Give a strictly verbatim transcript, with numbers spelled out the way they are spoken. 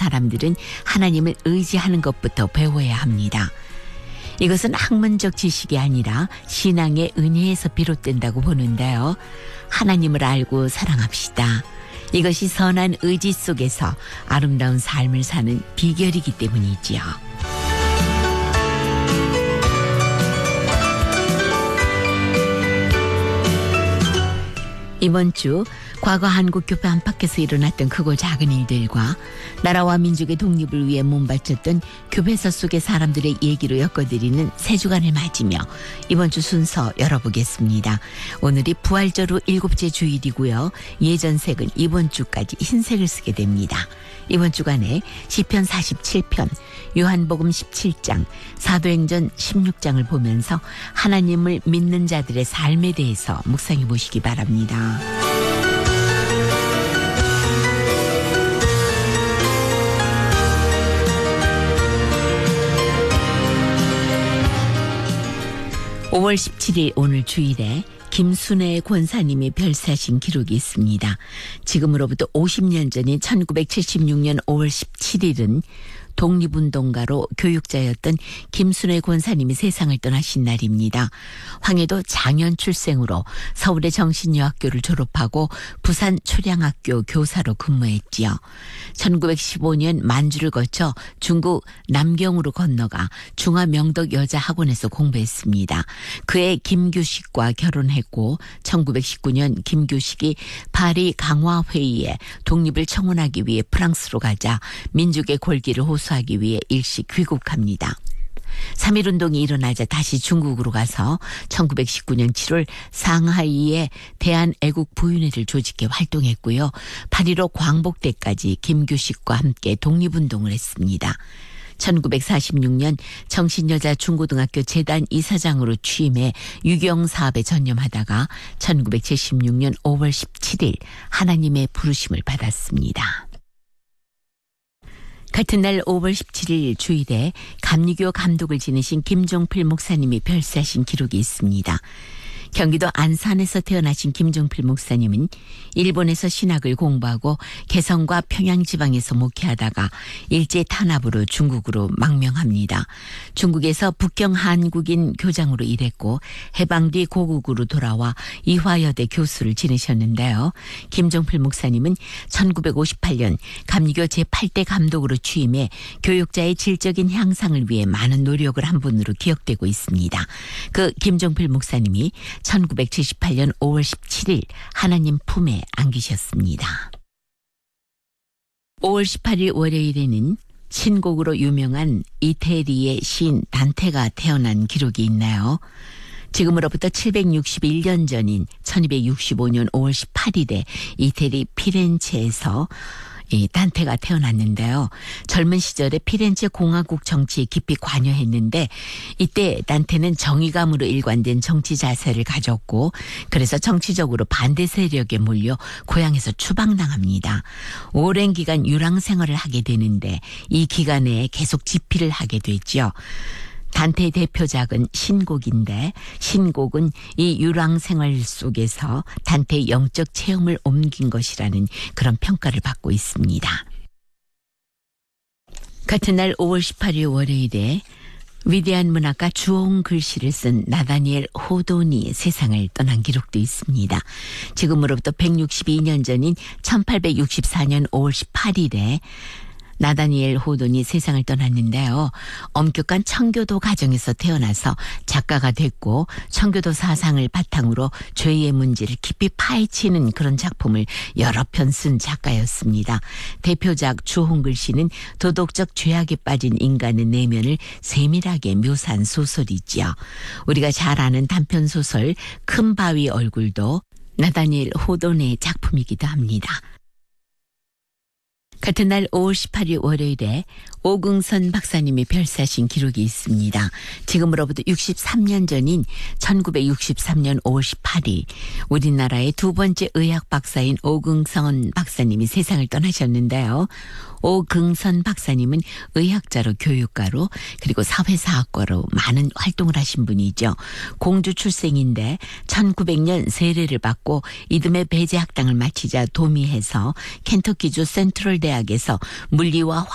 사람들은 하나님을 의지하는 것부터 배워야 합니다. 이것은 학문적 지식이 아니라 신앙의 은혜에서 비롯된다고 보는데요. 하나님을 알고 사랑합시다. 이것이 선한 의지 속에서 아름다운 삶을 사는 비결이기 때문이지요. 이번 주 과거 한국교회 안팎에서 일어났던 크고 작은 일들과 나라와 민족의 독립을 위해 몸바쳤던 교회사 속의 사람들의 얘기로 엮어드리는 세 주간을 맞으며 이번 주 순서 열어보겠습니다. 오늘이 부활절 후 일곱째 주일이고요. 예전색은 이번 주까지 흰색을 쓰게 됩니다. 이번 주간에 시편 사십칠 편, 요한복음 십칠 장, 사도행전 십육 장을 보면서 하나님을 믿는 자들의 삶에 대해서 묵상해 보시기 바랍니다. 오월 십칠일 오늘 주일에 김순애 권사님이 별세하신 기록이 있습니다. 지금으로부터 오십 년 전인 천구백칠십육 년 오월 십칠일은 독립운동가로 교육자였던 김순애 권사님이 세상을 떠나신 날입니다. 황해도 장현 출생으로 서울의 정신여학교를 졸업하고 부산 초량학교 교사로 근무했지요. 천구백십오 년 만주를 거쳐 중국 남경으로 건너가 중화명덕여자학원에서 공부했습니다. 그해 김규식과 결혼했고 천구백십구 년 김규식이 파리 강화회의에 독립을 청원하기 위해 프랑스로 가자 민족의 골기를 호소하기 위해 일시 귀국합니다. 삼일운동이 일어나자 다시 중국으로 가서 천구백십구 년 칠월 상하이에 대한애국부윤회를 조직해 활동했고요. 팔일오 광복대까지 김규식과 함께 독립운동을 했습니다. 천구백사십육 년 정신여자 중고등학교 재단 이사장으로 취임해 유경 사업에 전념하다가 천구백칠십육 년 오월 십칠일 하나님의 부르심을 받았습니다. 같은 날 오월 십칠일 주일에 감리교 감독을 지내신 김종필 목사님이 별세하신 기록이 있습니다. 경기도 안산에서 태어나신 김종필 목사님은 일본에서 신학을 공부하고 개성과 평양지방에서 목회하다가 일제 탄압으로 중국으로 망명합니다. 중국에서 북경 한국인 교장으로 일했고 해방 뒤 고국으로 돌아와 이화여대 교수를 지내셨는데요. 김종필 목사님은 천구백오십팔 년 감리교 제팔 대 감독으로 취임해 교육자의 질적인 향상을 위해 많은 노력을 한 분으로 기억되고 있습니다. 그 김종필 목사님이 천구백칠십팔 년 오월 십칠일 하나님 품에 안기셨습니다. 오월 십팔일 월요일에는 신곡으로 유명한 이태리의 시인 단테가 태어난 기록이 있나요? 지금으로부터 칠백육십일 년 전인 천이백육십오 년 오월 십팔일에 이태리 피렌체에서 이 단테가 태어났는데요. 젊은 시절에 피렌체 공화국 정치에 깊이 관여했는데 이때 단테는 정의감으로 일관된 정치 자세를 가졌고 그래서 정치적으로 반대 세력에 몰려 고향에서 추방당합니다. 오랜 기간 유랑 생활을 하게 되는데 이 기간에 계속 집필을 하게 되죠. 단테의 대표작은 신곡인데 신곡은 이 유랑 생활 속에서 단테의 영적 체험을 옮긴 것이라는 그런 평가를 받고 있습니다. 같은 날 오월 십팔일 월요일에 위대한 문학가 주홍 글씨를 쓴 나다니엘 호돈이 세상을 떠난 기록도 있습니다. 지금으로부터 백육십이 년 전인 천팔백육십사 년 오월 십팔일에 나다니엘 호돈이 세상을 떠났는데요. 엄격한 청교도 가정에서 태어나서 작가가 됐고 청교도 사상을 바탕으로 죄의 문제를 깊이 파헤치는 그런 작품을 여러 편 쓴 작가였습니다. 대표작 주홍글씨는 도덕적 죄악에 빠진 인간의 내면을 세밀하게 묘사한 소설이지요. 우리가 잘 아는 단편소설 큰 바위 얼굴도 나다니엘 호돈의 작품이기도 합니다. 같은 날 오월 십팔일 월요일에 오긍선 박사님이 별세하신 기록이 있습니다. 지금으로부터 육십삼 년 전인 천구백육십삼 년 오월 십팔일 우리나라의 두 번째 의학 박사인 오긍선 박사님이 세상을 떠나셨는데요. 오긍선 박사님은 의학자로 교육가로 그리고 사회사학과로 많은 활동을 하신 분이죠. 공주 출생인데 천구백 년 세례를 받고 이듬해 배제학당을 마치자 도미해서 켄터키주 센트럴 대학에서 물리와